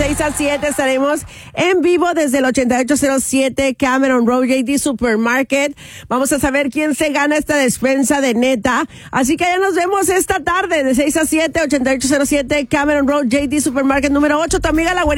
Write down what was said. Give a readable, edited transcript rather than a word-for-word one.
6 a 7 estaremos en vivo desde el 8807 Cameron Road, JD Supermarket. Vamos a saber quién se gana esta despensa de neta. Así que ya nos vemos esta tarde de 6 a 7, 8807 Cameron Road, JD Supermarket número 8. Tu amiga la güerita